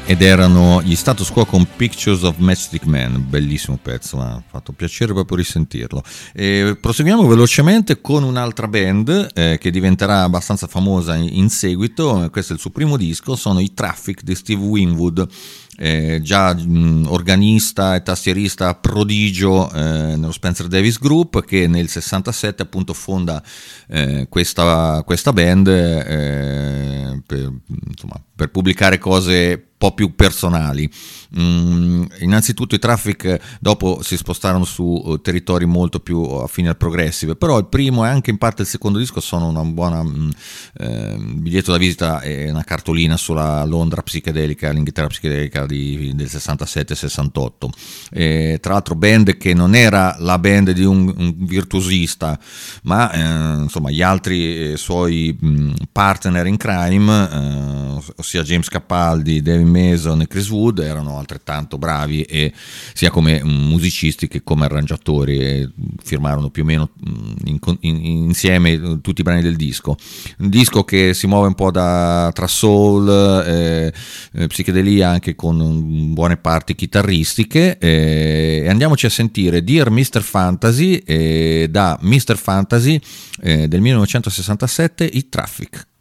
ed erano gli Status Quo con Pictures of Matchstick Man, bellissimo pezzo, mi ha fatto piacere proprio risentirlo. Proseguiamo velocemente con un'altra band che diventerà abbastanza famosa in seguito. Questo è il suo primo disco, sono i Traffic di Steve Winwood, già organista e tastierista prodigio nello Spencer Davis Group, che nel 67 appunto fonda questa band per pubblicare cose un po' più personali. Innanzitutto i Traffic dopo si spostarono su territori molto più affini al progressive, però il primo e anche in parte il secondo disco sono una buona biglietto da visita e una cartolina sulla Londra psichedelica, l'Inghilterra psichedelica del 67-68. Tra l'altro band che non era la band di un virtuosista, ma insomma gli altri suoi partner in crime, ossia James Capaldi, David Mason e Chris Wood, erano altrettanto bravi, e sia come musicisti che come arrangiatori, e firmarono più o meno insieme tutti i brani del disco. Un disco che si muove un po' tra soul, psichedelia, anche con buone parti chitarristiche, e andiamoci a sentire Dear Mr. Fantasy, da Mr. Fantasy del 1967, i Traffic.